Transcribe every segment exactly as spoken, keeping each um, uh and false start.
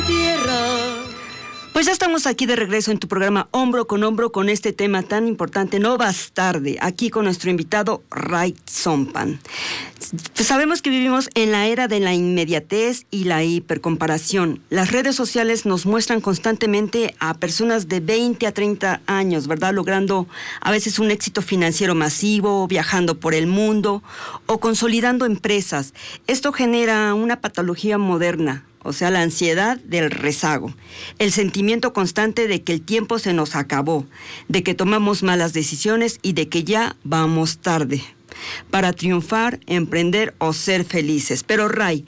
tierra. Pues ya estamos aquí de regreso en tu programa Hombro con Hombro con este tema tan importante, No vas tarde, aquí con nuestro invitado Ray Zompan. Sabemos que vivimos en la era de la inmediatez y la hipercomparación. Las redes sociales nos muestran constantemente a personas de veinte a treinta años, ¿verdad? Logrando a veces un éxito financiero masivo, viajando por el mundo o consolidando empresas. Esto genera una patología moderna. O sea, la ansiedad del rezago, el sentimiento constante de que el tiempo se nos acabó, de que tomamos malas decisiones y de que ya vamos tarde para triunfar, emprender o ser felices. Pero Ray,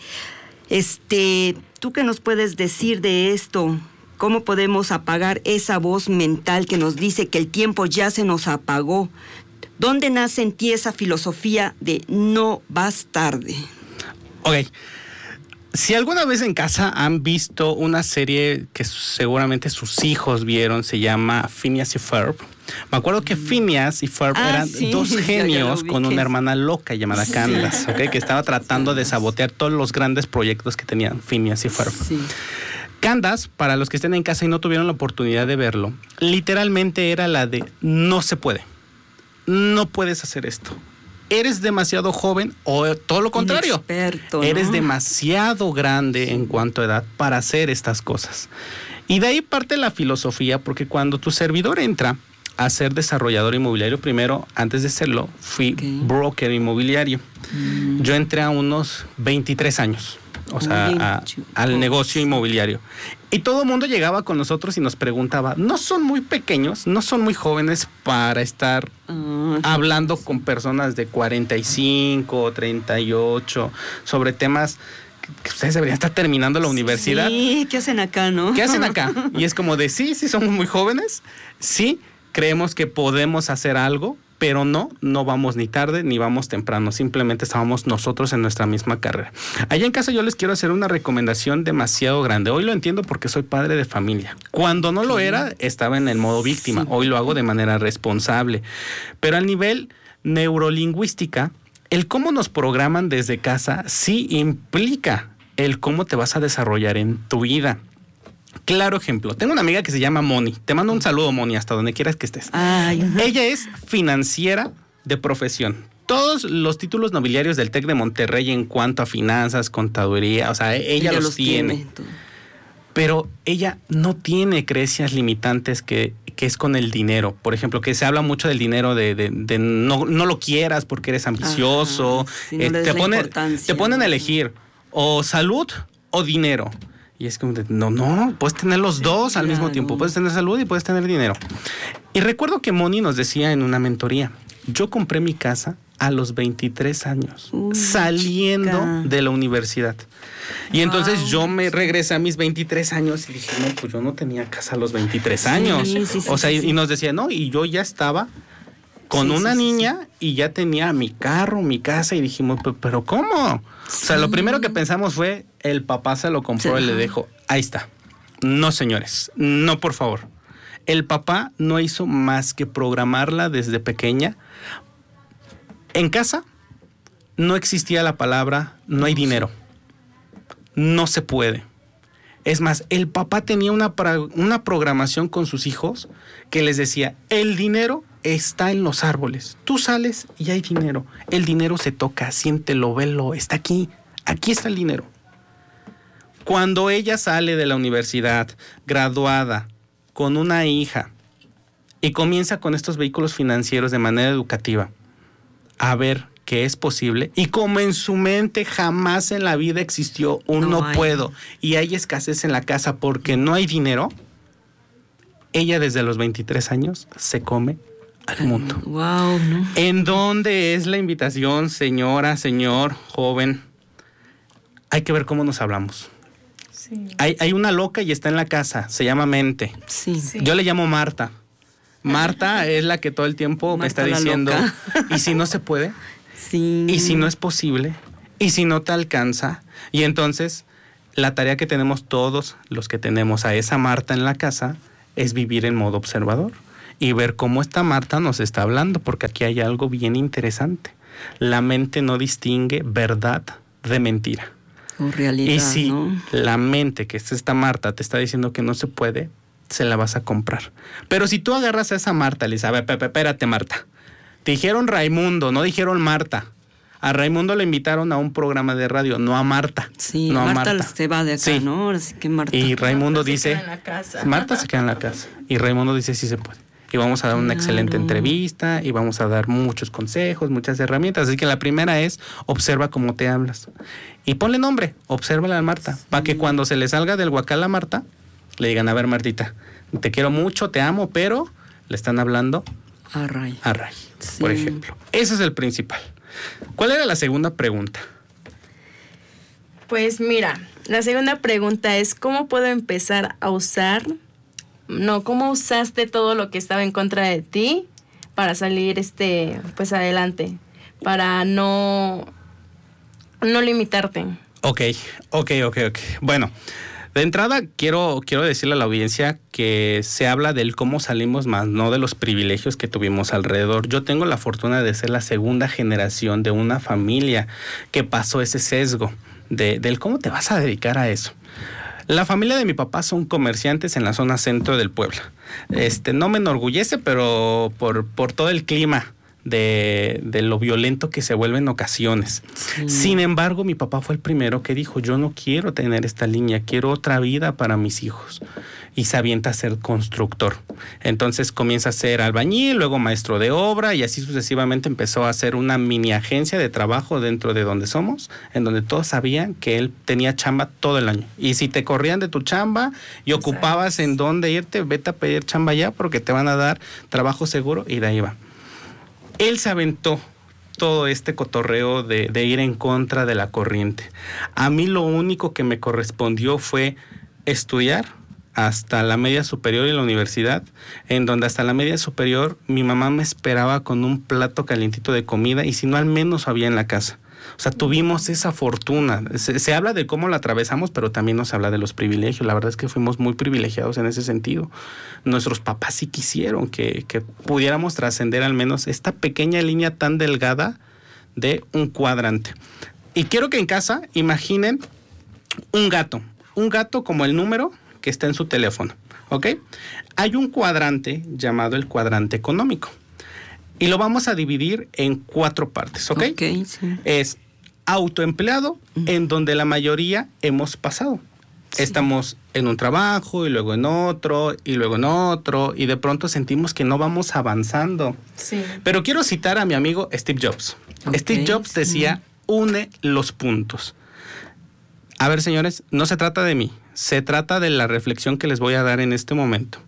este, ¿tú qué nos puedes decir de esto? ¿Cómo podemos apagar esa voz mental que nos dice que el tiempo ya se nos apagó? ¿Dónde nace en ti esa filosofía de no vas tarde? Ok. Si alguna vez en casa han visto una serie que seguramente sus hijos vieron, se llama Phineas y Ferb. Me acuerdo que Phineas y Ferb ah, eran sí, dos genios con una hermana loca llamada sí. Candace, ¿okay? Que estaba tratando de sabotear todos los grandes proyectos que tenían Phineas y Ferb. Sí. Candace, para los que estén en casa y no tuvieron la oportunidad de verlo, literalmente era la de no se puede, no puedes hacer esto. Eres demasiado joven o todo lo contrario. Experto, ¿no? Eres demasiado grande en cuanto a edad para hacer estas cosas. Y de ahí parte la filosofía, porque cuando tu servidor entra a ser desarrollador inmobiliario, primero, antes de serlo, fui okay. broker inmobiliario. Mm. Yo entré a unos veintitrés años, o sea, a, al negocio inmobiliario. Y todo el mundo llegaba con nosotros y nos preguntaba, ¿no son muy pequeños, no son muy jóvenes para estar uh, hablando con personas de cuarenta y cinco o treinta y ocho sobre temas que ustedes deberían estar terminando la universidad? Sí, ¿qué hacen acá, no? ¿Qué hacen acá? Y es como de, sí, sí somos muy jóvenes, sí, creemos que podemos hacer algo, pero no, no vamos ni tarde ni vamos temprano, simplemente estábamos nosotros en nuestra misma carrera. Allá en casa yo les quiero hacer una recomendación demasiado grande. Hoy lo entiendo porque soy padre de familia. Cuando no lo era, estaba en el modo víctima. Hoy lo hago de manera responsable. Pero al nivel neurolingüística, el cómo nos programan desde casa sí implica el cómo te vas a desarrollar en tu vida. Claro ejemplo, tengo una amiga que se llama Moni. Te mando un saludo, Moni, hasta donde quieras que estés. Ay, ella es financiera de profesión. Todos los títulos nobiliarios del TEC de Monterrey en cuanto a finanzas, contaduría, o sea, ella, ella los, los tiene. tiene. Pero ella no tiene creencias limitantes que, que es con el dinero. Por ejemplo, que se habla mucho del dinero de, de, de no, no lo quieras porque eres ambicioso. Ajá, si no eh, te, pone, te ponen a elegir o salud o dinero. Y es como de, no, no, puedes tener los dos al mismo tiempo. Puedes tener salud y puedes tener dinero. Y recuerdo que Moni nos decía en una mentoría, yo compré mi casa a los veintitrés años, Uy, saliendo chica. de la universidad. Y entonces wow. yo me regresé a mis veintitrés años y dije, no, pues yo no tenía casa a los veintitrés años. Sí, sí, sí, o sea, sí, y, sí. y nos decía, no, y yo ya estaba con sí, una sí, niña sí. y ya tenía mi carro, mi casa, y dijimos, pero ¿cómo? Sí. O sea, lo primero que pensamos fue, el papá se lo compró sí. y le dejó, ahí está. No, señores, no, por favor. El papá no hizo más que programarla desde pequeña. En casa no existía la palabra, no hay dinero. No se puede. Es más, el papá tenía una, una programación con sus hijos que les decía, el dinero está en los árboles. Tú sales y hay dinero. El dinero se toca, siéntelo, velo, está aquí. Aquí está el dinero. Cuando ella sale de la universidad, graduada, con una hija, y comienza con estos vehículos financieros de manera educativa, a ver que es posible, y como en su mente jamás en la vida existió un no, no puedo, y hay escasez en la casa porque no hay dinero, ella desde los veintitrés años se come al mundo. Wow, ¿no? ¿En dónde es la invitación, señora, señor, joven? Hay que ver cómo nos hablamos. Sí. Hay, hay una loca y está en la casa, se llama mente. Sí. Sí. Yo le llamo Marta. Marta es la que todo el tiempo Marta me está diciendo, ¿y si no se puede? Sí. ¿Y si no es posible? ¿Y si no te alcanza? Y entonces, la tarea que tenemos todos los que tenemos a esa Marta en la casa es vivir en modo observador y ver cómo esta Marta nos está hablando, porque aquí hay algo bien interesante. La mente no distingue verdad de mentira. Tu realidad, y si ¿no? la mente, que es esta Marta, te está diciendo que no se puede, se la vas a comprar. Pero si tú agarras a esa Marta y le dices, a ver, Pepe, espérate, Marta. Te dijeron Raimundo, no dijeron Marta. A Raimundo le invitaron a un programa de radio, no a Marta. Sí, no a Marta, Marta se va de acá, sí. ¿no? Ahora sí que Marta. Y Raimundo Marta dice, se queda en la casa. Marta se queda en la casa. Y Raimundo dice, sí se puede. Y vamos a dar una Claro. excelente entrevista y vamos a dar muchos consejos, muchas herramientas. Así que la primera es, observa cómo te hablas. Y ponle nombre, obsérvala a Marta, sí. Para que cuando se le salga del huacal a Marta, le digan, a ver, Martita, te quiero mucho, te amo, pero le están hablando a Ray. A Ray, sí. Por ejemplo. Ese es el principal. ¿Cuál era la segunda pregunta? Pues mira, la segunda pregunta es, ¿cómo puedo empezar a usar... No, ¿cómo usaste todo lo que estaba en contra de ti para salir este pues adelante? Para no, no limitarte. Ok, ok, ok, ok. Bueno, de entrada quiero, quiero decirle a la audiencia que se habla del cómo salimos más, no de los privilegios que tuvimos alrededor. Yo tengo la fortuna de ser la segunda generación de una familia que pasó ese sesgo de, del cómo te vas a dedicar a eso. La familia de mi papá son comerciantes en la zona centro del pueblo. Este, no me enorgullece, pero por, por todo el clima de, de lo violento que se vuelve en ocasiones. Sí. Sin embargo, mi papá fue el primero que dijo, yo no quiero tener esta línea, quiero otra vida para mis hijos. Y se avienta a ser constructor. Entonces comienza a ser albañil, luego maestro de obra y así sucesivamente empezó a hacer una mini agencia de trabajo dentro de donde somos, en donde todos sabían que él tenía chamba todo el año. Y si te corrían de tu chamba y ocupabas Exacto. en dónde irte, vete a pedir chamba ya porque te van a dar trabajo seguro y de ahí va. Él se aventó todo este cotorreo de, de ir en contra de la corriente. A mí lo único que me correspondió fue estudiar hasta la media superior y la universidad, en donde hasta la media superior mi mamá me esperaba con un plato calientito de comida y si no al menos había en la casa. O sea, tuvimos esa fortuna. Se, se habla de cómo la atravesamos, pero también nos habla de los privilegios. La verdad es que fuimos muy privilegiados en ese sentido. Nuestros papás sí quisieron que, que pudiéramos trascender al menos esta pequeña línea tan delgada de un cuadrante. Y quiero que en casa imaginen un gato. Un gato como el número que está en su teléfono, ¿ok? Hay un cuadrante llamado el cuadrante económico y lo vamos a dividir en cuatro partes, ¿ok? okay sí. Es autoempleado, uh-huh. en donde la mayoría hemos pasado. Sí. Estamos en un trabajo y luego en otro y luego en otro y de pronto sentimos que no vamos avanzando. Sí. Pero quiero citar a mi amigo Steve Jobs. Okay, Steve Jobs decía, sí. une los puntos. A ver, señores, no se trata de mí. Se trata de la reflexión que les voy a dar en este momento.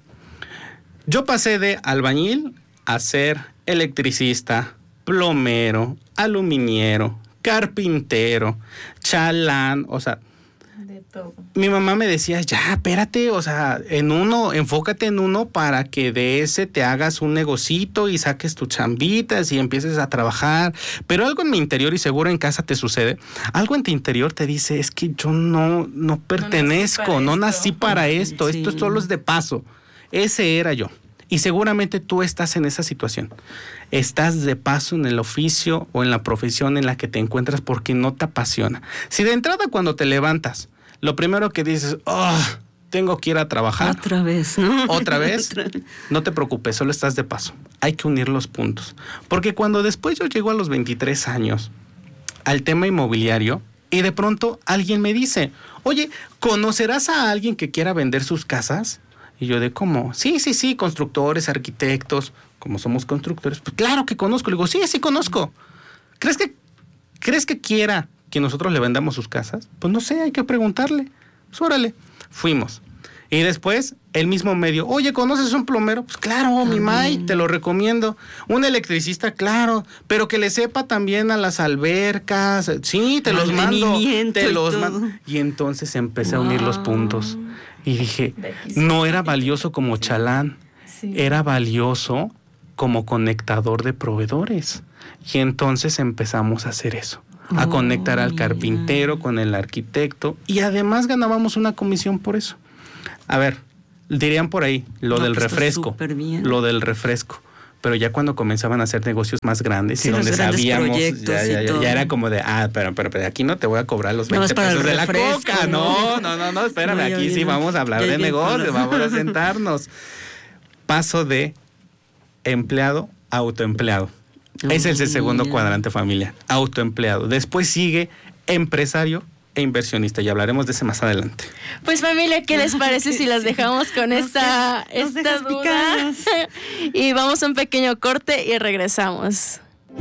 Yo pasé de albañil a ser electricista, plomero, aluminiero, carpintero, chalán, o sea, de todo. Mi mamá me decía, ya, espérate, o sea, en uno, enfócate en uno para que de ese te hagas un negocito y saques tus chambitas y empieces a trabajar. Pero algo en mi interior, y seguro en casa te sucede, algo en tu interior te dice, es que yo no, no pertenezco, no nací para esto, sí. esto solo es de paso. Ese era yo. Y seguramente tú estás en esa situación. Estás de paso en el oficio o en la profesión en la que te encuentras porque no te apasiona. Si de entrada cuando te levantas, lo primero que dices, oh, tengo que ir a trabajar. Otra vez, ¿no? Otra vez. No te preocupes, solo estás de paso. Hay que unir los puntos. Porque cuando después yo llego a los veintitrés años al tema inmobiliario y de pronto alguien me dice, oye, ¿conocerás a alguien que quiera vender sus casas? Y yo de cómo, sí, sí, sí, constructores, arquitectos, como somos constructores, pues claro que conozco. Le digo, sí, sí conozco. ¿Crees que, ¿crees que quiera que nosotros le vendamos sus casas? Pues no sé, hay que preguntarle. Pues órale, fuimos. Y después, el mismo medio, oye, ¿conoces un plomero? Pues claro, mi May, te lo recomiendo. Un electricista, claro, pero que le sepa también a las albercas. Sí, te los mando, te los mando. Y entonces empecé wow. a unir los puntos. Y dije, no era valioso como chalán, sí. era valioso como conectador de proveedores. Y entonces empezamos a hacer eso, a oh, conectar al carpintero con el arquitecto y además ganábamos una comisión por eso. A ver, dirían por ahí, lo no, del refresco, lo del refresco. pero ya cuando comenzaban a hacer negocios más grandes Sí, y los donde grandes sabíamos, proyectos ya, ya, y ya, todo. ya era como de, ah, pero, pero, pero aquí no te voy a cobrar los No, veinte es para pesos el de la refresco, coca, ¿no? no, no, no, no, espérame, No, ya aquí sí viene- vamos a hablar ya de viene negocios, todo. vamos a sentarnos. Paso de empleado a autoempleado. Ese es el segundo Mira. cuadrante, familia, autoempleado. Después sigue empresario e inversionista, y hablaremos de ese más adelante. Pues familia, ¿qué les parece si las dejamos con Nos esta, de- nos esta dejas duda? picadas. Y vamos a un pequeño corte y regresamos.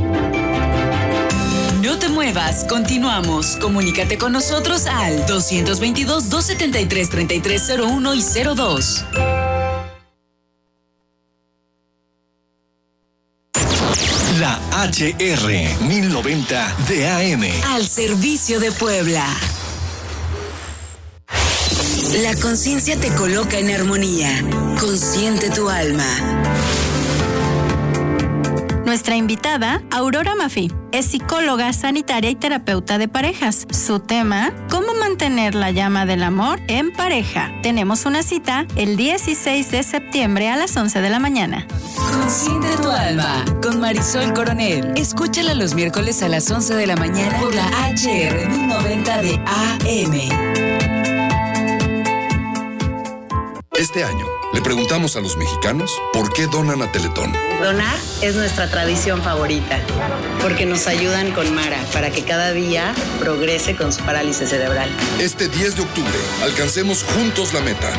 No te muevas, continuamos. Comunícate con nosotros al dos veintidós, dos setenta y tres, treinta y tres cero uno y cero dos. La H R mil noventa de A M. Al servicio de Puebla. La conciencia te coloca en armonía. Consciente tu alma. Nuestra invitada, Aurora Mafí, es psicóloga, sanitaria y terapeuta de parejas. Su tema, cómo mantener la llama del amor en pareja. Tenemos una cita el dieciséis de septiembre a las once de la mañana. Consciente tu alma con Marisol Coronel. Escúchala los miércoles a las once de la mañana por la H R mil noventa de A M. Este año, le preguntamos a los mexicanos por qué donan a Teletón. Donar es nuestra tradición favorita, porque nos ayudan con Mara para que cada día progrese con su parálisis cerebral. Este diez de octubre, alcancemos juntos la meta.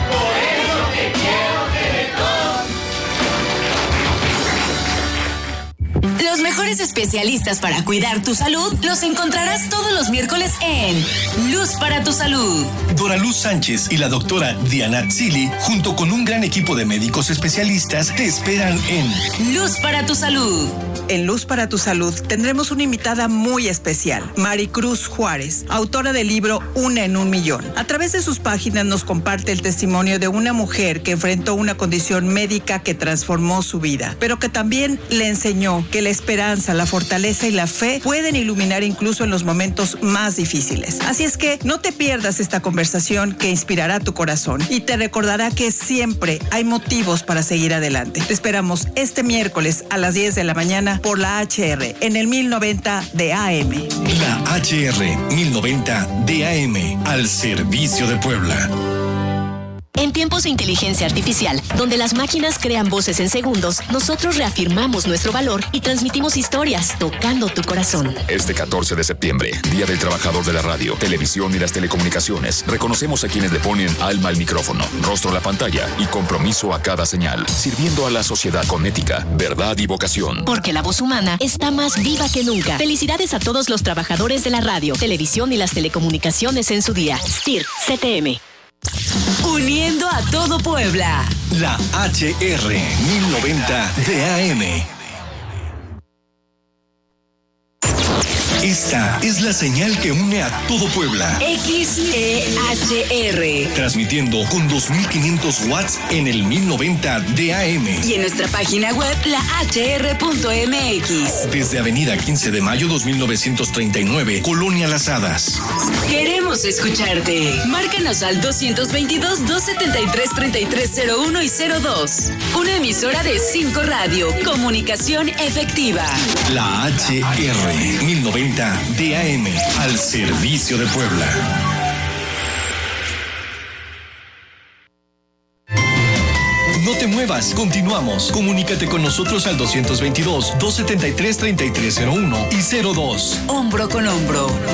Los mejores especialistas para cuidar tu salud los encontrarás todos los miércoles en Luz para tu Salud. Dora Luz Sánchez y la doctora Diana Zili, junto con un gran equipo de médicos especialistas, te esperan en Luz para tu Salud. En Luz para tu Salud tendremos una invitada muy especial, Maricruz Juárez, autora del libro Una en un Millón. A través de sus páginas nos comparte el testimonio de una mujer que enfrentó una condición médica que transformó su vida, pero que también le enseñó que la esperanza, la fortaleza y la fe pueden iluminar incluso en los momentos más difíciles. Así es que no te pierdas esta conversación que inspirará tu corazón y te recordará que siempre hay motivos para seguir adelante. Te esperamos este miércoles a las diez de la mañana por la H R en el mil noventa de A M. la H R mil noventa de A M, al servicio de Puebla. En tiempos de inteligencia artificial, donde las máquinas crean voces en segundos, nosotros reafirmamos nuestro valor y transmitimos historias tocando tu corazón. Este catorce de septiembre, Día del Trabajador de la Radio, Televisión y las Telecomunicaciones, reconocemos a quienes le ponen alma al micrófono, rostro a la pantalla y compromiso a cada señal, sirviendo a la sociedad con ética, verdad y vocación. Porque la voz humana está más viva que nunca. Felicidades a todos los trabajadores de la radio, televisión y las telecomunicaciones en su día. S T I R, C T M. Uniendo a todo Puebla. La H R mil noventa de A M. Esta es la señal que une a todo Puebla. X E H R. Transmitiendo con dos mil quinientos watts en el mil noventa de A M. Y en nuestra página web, la H R punto M X. Desde Avenida quince de mayo dos mil novecientos treinta y nueve, Colonia Las Hadas. Queremos escucharte. Márcanos al dos veintidós, dos setenta y tres, treinta y tres cero uno y cero dos. Una emisora de cinco Radio. Comunicación efectiva. La H R mil noventa de A M, al servicio de Puebla. No te muevas, continuamos. Comunícate con nosotros al dos veintidós, dos setenta y tres, treinta y tres cero uno y cero dos. Hombro con hombro.